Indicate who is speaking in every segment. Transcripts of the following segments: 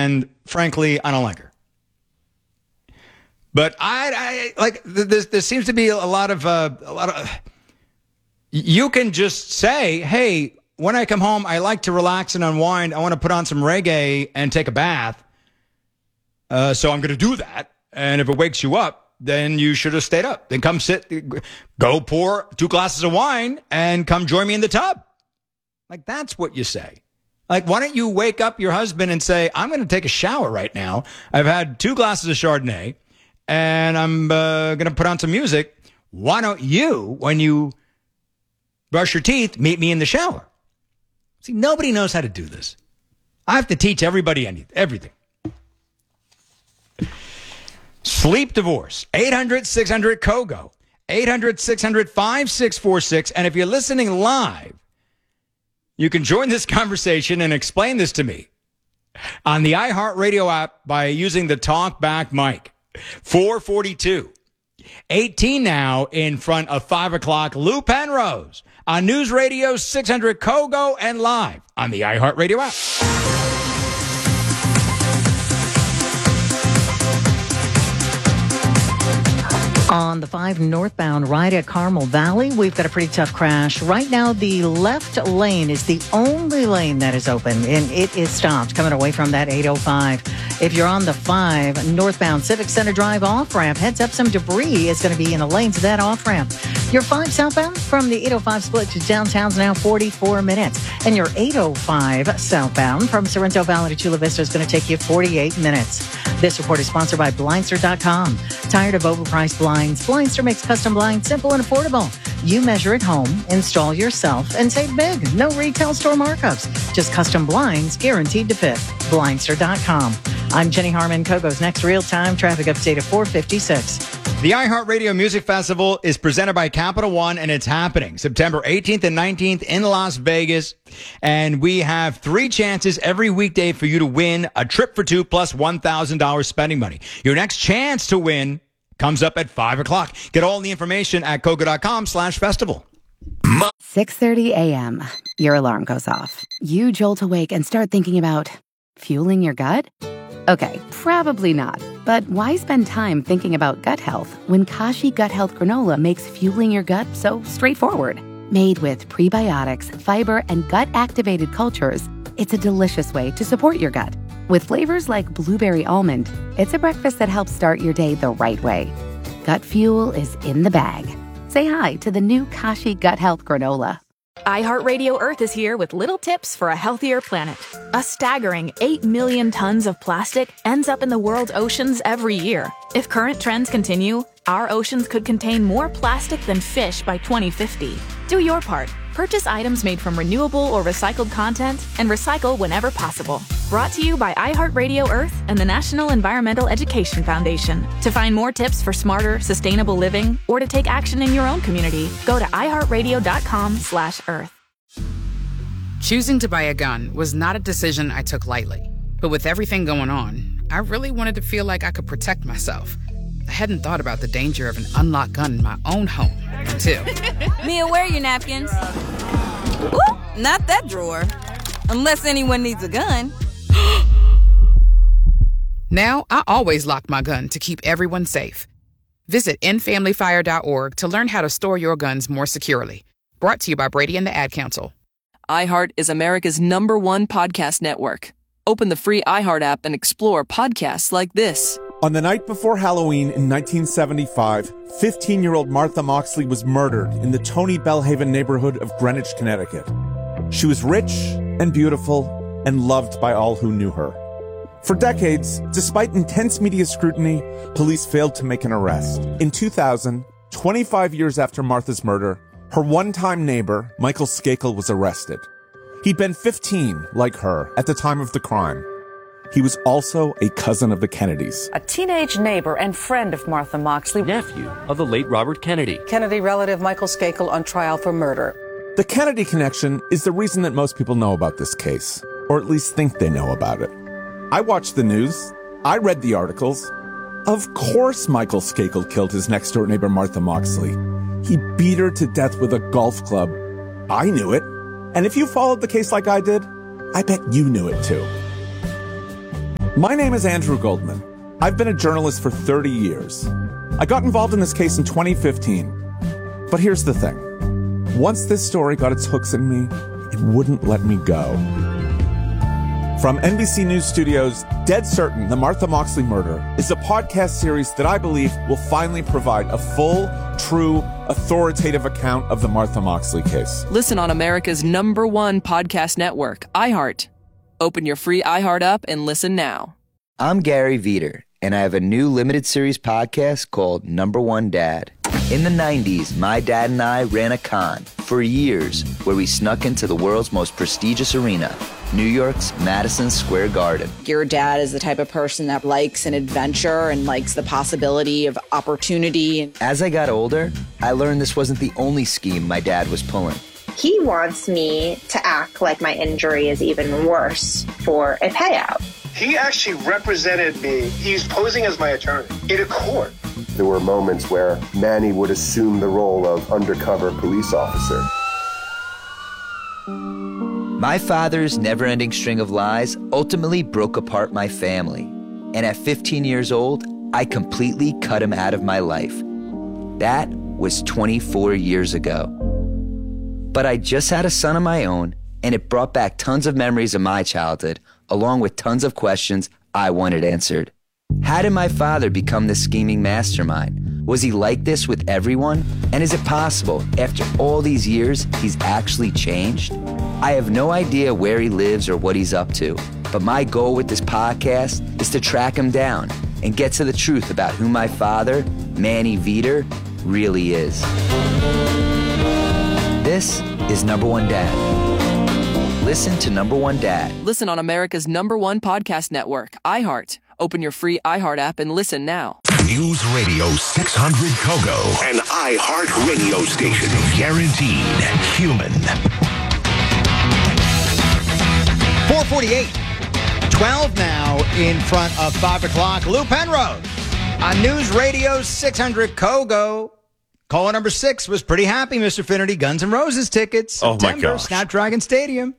Speaker 1: and frankly, I don't like her. But I like there seems to be a lot of you can just say, hey, when I come home, I like to relax and unwind. I want to put on some reggae and take a bath. So I'm going to do that. And if it wakes you up, then you should have stayed up. Then come sit, go pour 2 glasses of wine and come join me in the tub. Like, that's what you say. Like, why don't you wake up your husband and say, I'm going to take a shower right now. I've had 2 glasses of Chardonnay and I'm going to put on some music. Why don't you, when you brush your teeth, meet me in the shower? See, nobody knows how to do this. I have to teach everybody everything. Sleep divorce, 800-600-KOGO, 800-600-5646. And if you're listening live, you can join this conversation and explain this to me on the iHeartRadio app by using the TalkBack mic. 442. 18 now in front of 5 o'clock. Lou Penrose on News Radio 600 KOGO and live on the iHeartRadio app.
Speaker 2: On the 5 northbound right at Carmel Valley, we've got a pretty tough crash. Right now, the left lane is the only lane that is open, and it is stopped coming away from that 805. If you're on the 5 northbound Civic Center Drive off-ramp, heads up, some debris is going to be in the lanes of that off-ramp. Your 5 southbound from the 805 split to downtown's now 44 minutes. And your 805 southbound from Sorrento Valley to Chula Vista is going to take you 48 minutes. This report is sponsored by Blindster.com. Tired of overpriced blinds? Blindster makes custom blinds simple and affordable. You measure at home, install yourself, and save big. No retail store markups. Just custom blinds guaranteed to fit. Blindster.com. I'm Jenny Harmon. KOGO's next real-time traffic update at 4:56.
Speaker 1: The iHeartRadio Music Festival is presented by Capital One, and it's happening September 18th and 19th in Las Vegas. And we have 3 chances every weekday for you to win a trip for 2 plus $1,000 spending money. Your next chance to win comes up at 5 o'clock. Get all the information at kogo.com/festival.
Speaker 3: 6:30 a.m. Your alarm goes off. You jolt awake and start thinking about fueling your gut? Okay, probably not. But why spend time thinking about gut health when Kashi Gut Health Granola makes fueling your gut so straightforward? Made with prebiotics, fiber, and gut-activated cultures, it's a delicious way to support your gut. With flavors like blueberry almond, it's a breakfast that helps start your day the right way. Gut fuel is in the bag. Say hi to the new Kashi Gut Health Granola.
Speaker 4: iHeartRadio Earth is here with little tips for a healthier planet. A staggering 8 million tons of plastic ends up in the world's oceans every year. If current trends continue, our oceans could contain more plastic than fish by 2050. Do your part. Purchase items made from renewable or recycled content and recycle whenever possible. Brought to you by iHeartRadio Earth and the National Environmental Education Foundation. To find more tips for smarter, sustainable living or to take action in your own community, go to iHeartRadio.com/Earth.
Speaker 5: Choosing to buy a gun was not a decision I took lightly. But with everything going on, I really wanted to feel like I could protect myself. I hadn't thought about the danger of an unlocked gun in my own home until...
Speaker 6: Mia, where are your napkins? Ooh, not that drawer. Unless anyone needs a gun.
Speaker 5: Now, I always lock my gun to keep everyone safe. Visit endfamilyfire.org to learn how to store your guns more securely. Brought to you by Brady and the Ad Council.
Speaker 7: iHeart is America's #1 podcast network. Open the free iHeart app and explore podcasts like this.
Speaker 8: On the night before Halloween in 1975, 15-year-old Martha Moxley was murdered in the Tony Bellhaven neighborhood of Greenwich, Connecticut. She was rich and beautiful and loved by all who knew her. For decades, despite intense media scrutiny, police failed to make an arrest. In 2000, 25 years after Martha's murder, her one-time neighbor, Michael Skakel, was arrested. He'd been 15, like her, at the time of the crime. He was also a cousin of the Kennedys.
Speaker 9: A teenage neighbor and friend of Martha Moxley.
Speaker 10: Nephew of the late Robert Kennedy.
Speaker 9: Kennedy relative Michael Skakel on trial for murder.
Speaker 8: The Kennedy connection is the reason that most people know about this case, or at least think they know about it. I watched the news. I read the articles. Of course Michael Skakel killed his next-door neighbor Martha Moxley. He beat her to death with a golf club. I knew it. And if you followed the case like I did, I bet you knew it too. My name is Andrew Goldman. I've been a journalist for 30 years. I got involved in this case in 2015. But here's the thing. Once this story got its hooks in me, it wouldn't let me go. From NBC News Studios, Dead Certain, The Martha Moxley Murder is a podcast series that I believe will finally provide a full, true, authoritative account of the Martha Moxley case.
Speaker 7: Listen on America's #1 podcast network, iHeart. Open your free iHeart app and listen now.
Speaker 11: I'm Gary Veter, and I have a new limited series podcast called Number One Dad. In the 90s, my dad and I ran a con for years where we snuck into the world's most prestigious arena, New York's Madison Square Garden.
Speaker 12: Your dad is the type of person that likes an adventure and likes the possibility of opportunity.
Speaker 11: As I got older, I learned this wasn't the only scheme my dad was pulling.
Speaker 13: He wants me to act like my injury is even worse for a payout.
Speaker 14: He actually represented me. He's posing as my attorney in a court.
Speaker 15: There were moments where Manny would assume the role of undercover police officer.
Speaker 11: My father's never-ending string of lies ultimately broke apart my family. And at 15 years old, I completely cut him out of my life. That was 24 years ago. But I just had a son of my own, and it brought back tons of memories of my childhood, along with tons of questions I wanted answered. How did my father become this scheming mastermind? Was he like this with everyone? And is it possible, after all these years, he's actually changed? I have no idea where he lives or what he's up to, but my goal with this podcast is to track him down and get to the truth about who my father, Manny Veter, really is. This is Number One Dad. Listen to Number One Dad.
Speaker 7: Listen on America's #1 podcast network, iHeart. Open your free iHeart app and listen now.
Speaker 16: News Radio 600 Kogo, an iHeart radio station. Guaranteed human.
Speaker 1: 4:48. 12 now in front of 5 o'clock. Lou Penrose on News Radio 600 Kogo. Caller number 6 was pretty happy, Mr. Finnerty. Guns N' Roses tickets. September,
Speaker 17: oh, my gosh.
Speaker 1: Snapdragon Stadium.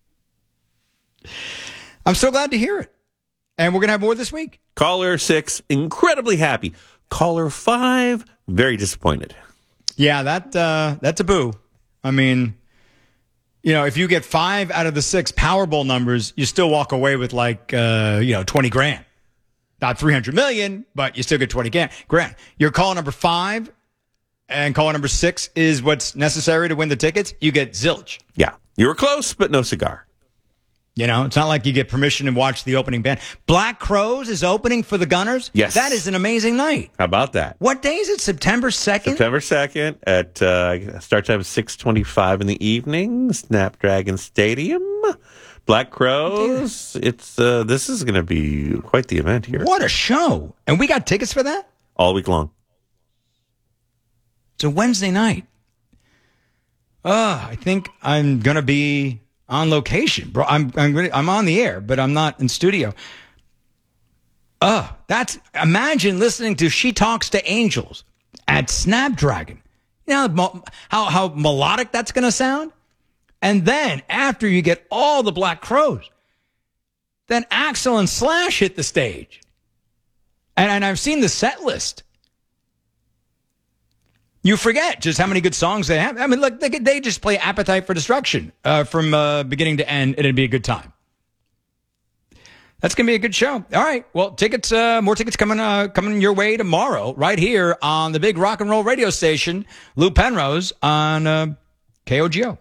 Speaker 1: I'm so glad to hear it. And we're going to have more this week.
Speaker 17: Caller 6, incredibly happy. Caller 5, very disappointed.
Speaker 1: Yeah, that's a boo. I mean, you know, if you get 5 out of the 6 Powerball numbers, you still walk away with like, 20 grand. Not 300 million, but you still get 20 grand. Your call number 5 and call number 6 is what's necessary to win the tickets. You get zilch.
Speaker 17: Yeah, you were close, but no cigar.
Speaker 1: You know, it's not like you get permission to watch the opening band. Black Crowes is opening for the Gunners.
Speaker 17: Yes.
Speaker 1: That is an amazing night.
Speaker 17: How about that?
Speaker 1: What day is it? September 2nd?
Speaker 17: September 2nd at start time 6:25 in the evening. Snapdragon Stadium. Black Crowes. It's this is going to be quite the event here.
Speaker 1: What a show. And we got tickets for that?
Speaker 17: All week long.
Speaker 1: It's a Wednesday night. I think I'm going to be on location, bro. I'm on the air, but I'm not in studio. Imagine listening to She Talks to Angels at Snapdragon. You know how melodic that's going to sound? And then after you get all the Black Crowes, then Axl and Slash hit the stage. And I've seen the set list. You forget just how many good songs they have. I mean, look, they just play Appetite for Destruction from beginning to end, and it'd be a good time. That's going to be a good show. All right. Well, tickets, more tickets coming your way tomorrow, right here on the big rock and roll radio station, Lou Penrose on KOGO.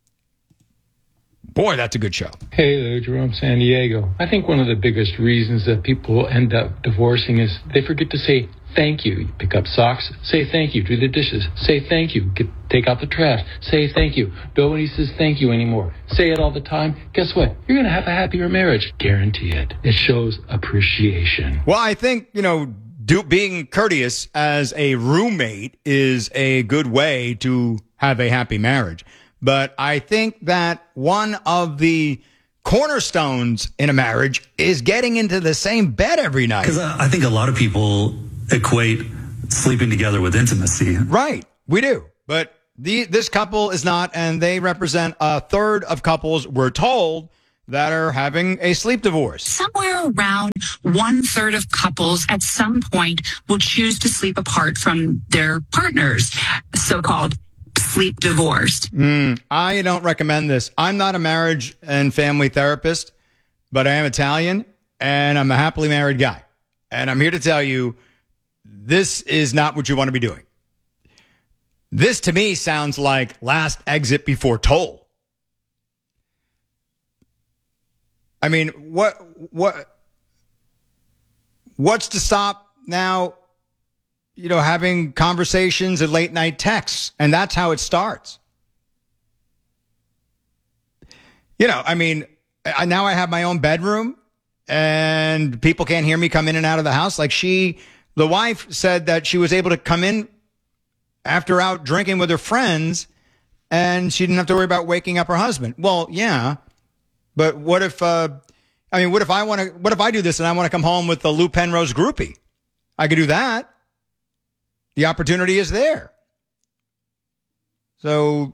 Speaker 1: Boy, that's a good show.
Speaker 18: Hey there, Jerome San Diego. I think one of the biggest reasons that people end up divorcing is they forget to say thank you. You pick up socks, say thank you. Do the dishes, say thank you. Take out the trash, say thank you. Nobody says thank you anymore. Say it all the time. Guess what? You're going to have a happier marriage. Guarantee it. It shows appreciation.
Speaker 1: Well, I think, being courteous as a roommate is a good way to have a happy marriage. But I think that one of the cornerstones in a marriage is getting into the same bed every night.
Speaker 19: Because I think a lot of people equate sleeping together with intimacy.
Speaker 1: Right. We do. But this couple is not, and they represent a third of couples, we're told, that are having a sleep divorce.
Speaker 20: Somewhere around 1/3 of couples at some point will choose to sleep apart from their partners, so-called sleep divorced.
Speaker 1: I don't recommend this. I'm not a marriage and family therapist, but I am Italian, and I'm a happily married guy. And I'm here to tell you, this is not what you want to be doing. This, to me, sounds like last exit before toll. I mean, what's to stop now, having conversations and late night texts? And that's how it starts. Now I have my own bedroom and people can't hear me come in and out of the house. Like the wife said that she was able to come in after out drinking with her friends and she didn't have to worry about waking up her husband. Well, yeah. But what if I do this and I want to come home with the Lou Penrose groupie? I could do that. The opportunity is there. So,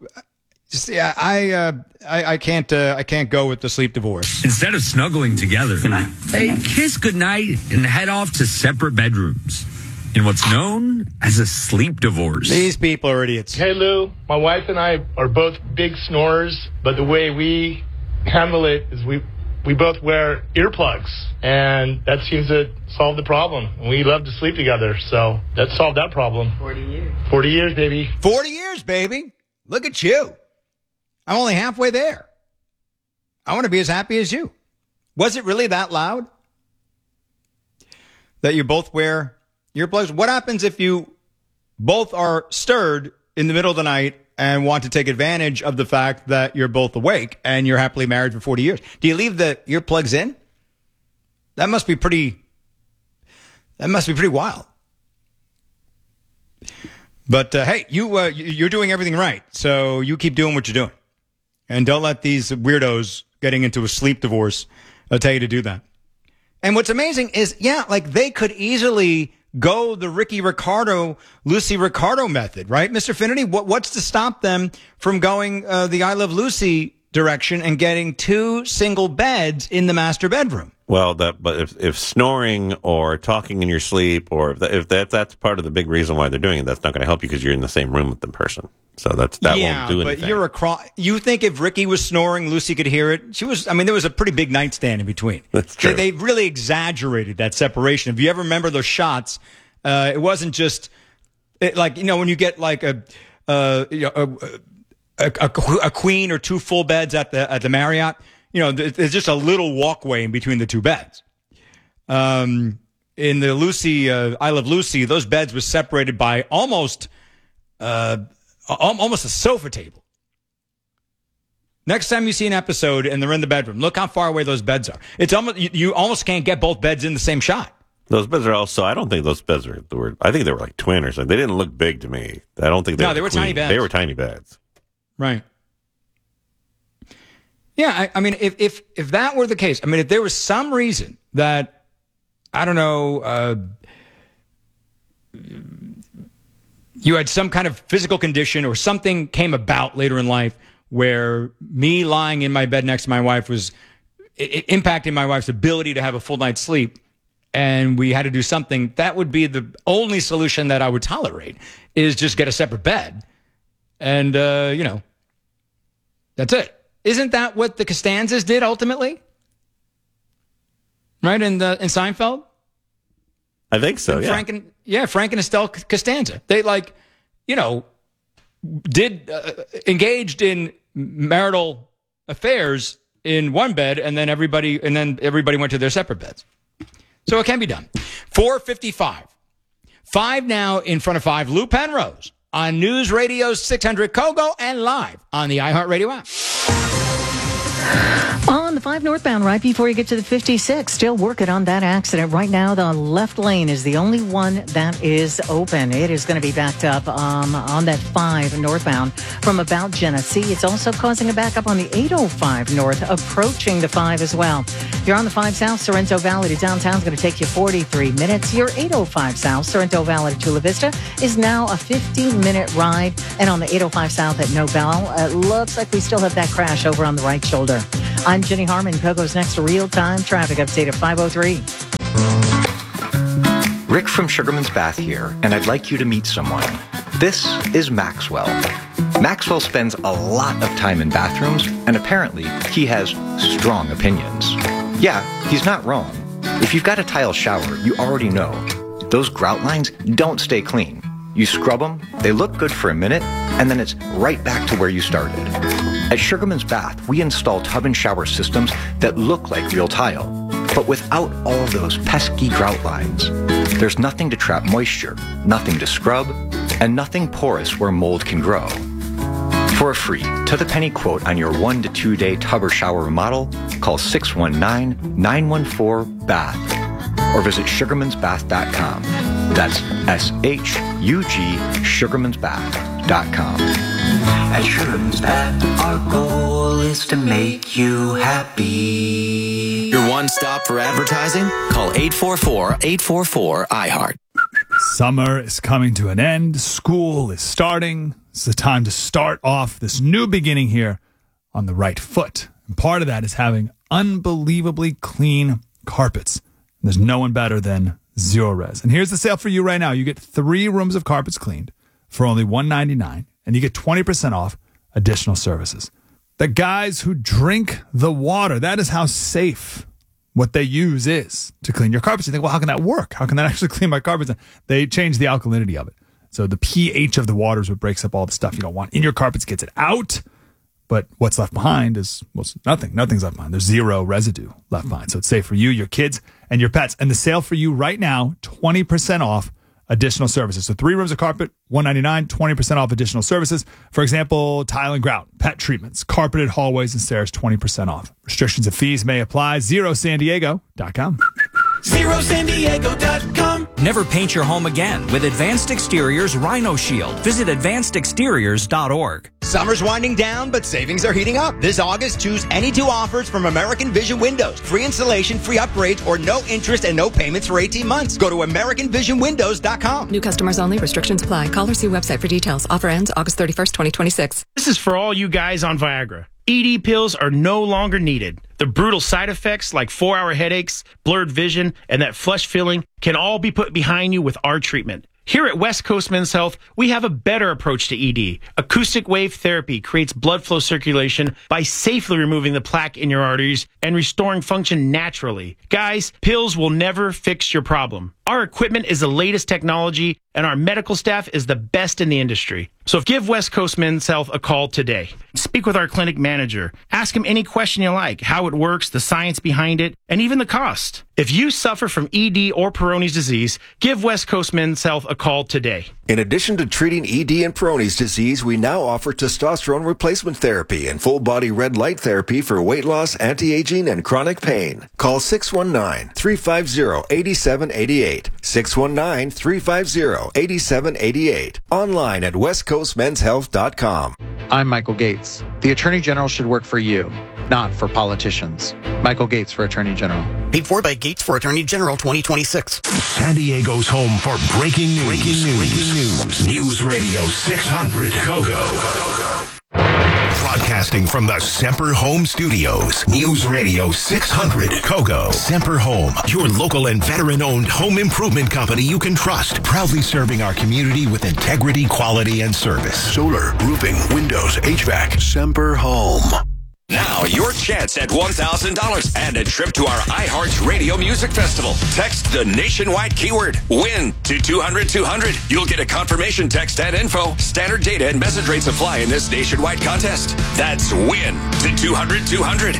Speaker 1: I can't go with the sleep divorce.
Speaker 21: Instead of snuggling together, they kiss goodnight and head off to separate bedrooms in what's known as a sleep divorce.
Speaker 1: These people are idiots.
Speaker 22: Hey, Lou, my wife and I are both big snorers, but the way we handle it is we both wear earplugs, and that seems to solve the problem. We love to sleep together, so that solved that problem. 40 years. 40 years, baby.
Speaker 1: 40 years, baby. Look at you. I'm only halfway there. I want to be as happy as you. Was it really that loud that you both wear earplugs? What happens if you both are stirred in the middle of the night and want to take advantage of the fact that you're both awake and you're happily married for 40 years? Do you leave the earplugs in? That must be pretty wild. But hey, you're doing everything right. So you keep doing what you're doing. And don't let these weirdos getting into a sleep divorce tell you to do that. And what's amazing is, they could easily go the Lucy Ricardo method, right? Mr. Finnerty, what's to stop them from going the I Love Lucy direction and getting 2 single beds in the master bedroom?
Speaker 17: Well, but if snoring or talking in your sleep, or if that's part of the big reason why they're doing it, that's not going to help you because you're in the same room with the person. So that won't do anything.
Speaker 1: But you think if Ricky was snoring, Lucy could hear it? There was a pretty big nightstand in between.
Speaker 17: That's true.
Speaker 1: They really exaggerated that separation. If you ever remember those shots, it wasn't just when you get like a queen or 2 full beds at the Marriott. There's just a little walkway in between the 2 beds. In the Lucy, I Love Lucy, those beds were separated by almost a sofa table. Next time you see an episode and they're in the bedroom, look how far away those beds are. It's almost you almost can't get both beds in the same shot.
Speaker 17: Those beds are also, I don't think those beds were, I think they were like twin or something. They didn't look big to me. I don't think they were
Speaker 1: tiny beds.
Speaker 17: They were tiny beds.
Speaker 1: Right. Yeah, if that were the case, if there was some reason that, I don't know, you had some kind of physical condition or something came about later in life where me lying in my bed next to my wife was impacting my wife's ability to have a full night's sleep, and we had to do something, that would be the only solution that I would tolerate, is just get a separate bed. And, that's it. Isn't that what the Costanzas did ultimately? Right, in Seinfeld?
Speaker 17: I think so, yeah.
Speaker 1: Frank and Estelle Costanza. They engaged in marital affairs in one bed, and then everybody went to their separate beds. So it can be done. 4:55. 5 now in front of 5. Lou Penrose on News Radio 600 Kogo and live on the iHeartRadio app.
Speaker 2: On the 5 northbound, right before you get to the 56, still working on that accident. Right now, the left lane is the only one that is open. It is going to be backed up on that 5 northbound from about Genesee. It's also causing a backup on the 805 north, approaching the 5 as well. You're on the 5 south, Sorrento Valley to downtown is going to take you 43 minutes. Your 805 south, Sorrento Valley to Chula Vista is now a 15-minute ride. And on the 805 south at Nobel, it looks like we still have that crash over on the right shoulder. I'm Jenny Harmon. Kogo's next real-time traffic update at 5:03.
Speaker 3: Rick from Sugarman's Bath here, and I'd like you to meet someone. This is Maxwell. Maxwell spends a lot of time in bathrooms, and apparently he has strong opinions. Yeah, he's not wrong. If you've got a tile shower, you already know. Those grout lines don't stay clean. You scrub them, they look good for a minute, and then it's right back to where you started. At Sugarman's Bath, we install tub and shower systems that look like real tile, but without all those pesky grout lines. There's nothing to trap moisture, nothing to scrub, and nothing porous where mold can grow. For a free, to-the-penny quote on your 1 to 2 day tub or shower remodel, call 619-914-BATH or visit sugarmansbath.com. That's S-H-U-G, sugarmansbath.com.
Speaker 4: At Sugarman's Bath, our goal is to make you happy.
Speaker 23: Your one stop for advertising? Call 844-844-iHeart.
Speaker 24: Summer is coming to an end. School is starting. It's the time to start off this new beginning here on the right foot. And part of that is having unbelievably clean carpets. And there's no one better than Zerorez. And here's the sale for you right now. You get 3 rooms of carpets cleaned for only $199, and you get 20% off additional services. The guys who drink the water, that is how safe what they use is to clean your carpets. You think, well, how can that work? How can that actually clean my carpets? They change the alkalinity of it. So the pH of the water is what breaks up all the stuff you don't want in your carpets, gets it out. But what's left behind is nothing. Nothing's left behind. There's 0 residue left behind. So it's safe for you, your kids, and your pets. And the sale for you right now, 20% off additional services. So 3 rooms of carpet, $199, 20% off additional services. For example, tile and grout, pet treatments, carpeted hallways and stairs, 20% off. Restrictions and fees may apply. ZeroSanDiego.com.
Speaker 25: ZeroSanDiego.com. Never paint your home again with Advanced Exteriors Rhino Shield. Visit AdvancedExteriors.org.
Speaker 26: Summer's winding down, but savings are heating up. This August, choose any 2 offers from American Vision Windows. Free installation, free upgrades, or no interest and no payments for 18 months. Go to AmericanVisionWindows.com.
Speaker 27: New customers only. Restrictions apply. Call or see website for details. Offer ends August 31st, 2026.
Speaker 28: This is for all you guys on Viagra. ED pills are no longer needed. The brutal side effects like 4-hour headaches, blurred vision, and that flush feeling can all be put behind you with our treatment. Here at West Coast Men's Health, we have a better approach to ED. Acoustic wave therapy creates blood flow circulation by safely removing the plaque in your arteries and restoring function naturally. Guys, pills will never fix your problem. Our equipment is the latest technology, and our medical staff is the best in the industry. So give West Coast Men's Health a call today. Speak with our clinic manager. Ask him any question you like, how it works, the science behind it, and even the cost. If you suffer from ED or Peyronie's disease, give West Coast Men's Health a call today.
Speaker 29: In addition to treating ED and Peyronie's disease, we now offer testosterone replacement therapy and full-body red light therapy for weight loss, anti-aging, and chronic pain. Call 619-350-8788. 619-350-8788. Online at westcoastmenshealth.com.
Speaker 30: I'm Michael Gates. The Attorney General should work for you, not for politicians. Michael Gates for Attorney General.
Speaker 31: Paid for by Gates for Attorney General 2026.
Speaker 16: San Diego's home for breaking news. News Radio 600 KOGO. Broadcasting from the Semper Home Studios. News Radio 600 KOGO. Semper Home, your local and veteran-owned home improvement company you can trust. Proudly serving our community with integrity, quality, and service. Solar, roofing, windows, HVAC. Semper Home.
Speaker 32: Now, your chance at $1,000 and a trip to our iHeart Radio Music Festival. Text the nationwide keyword WIN to 200-200. You'll get a confirmation text and info. Standard data and message rates apply in this nationwide contest. That's WIN to 200-200.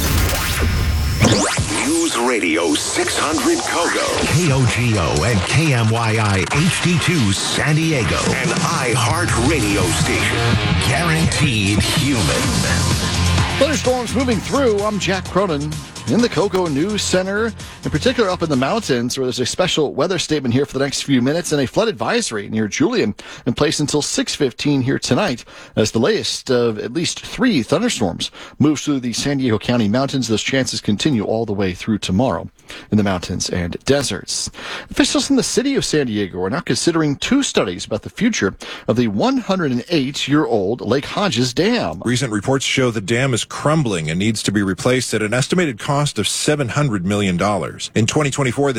Speaker 16: News Radio 600 KOGO. KOGO and KMYI HD2 San Diego. An iHeart Radio station. Guaranteed human.
Speaker 33: Thunderstorms moving through. I'm Jack Cronin in the KOGO News Center, in particular up in the mountains, where there's a special weather statement here for the next few minutes and a flood advisory near Julian in place until 6:15 here tonight, as the latest of at least 3 thunderstorms moves through the San Diego County mountains. Those chances continue all the way through tomorrow in the mountains and deserts. Officials in the city of San Diego are now considering 2 studies about the future of the 108-year-old Lake Hodges Dam.
Speaker 34: Recent reports show the dam is crumbling and needs to be replaced at an estimated cost of $700 million. In 2024, the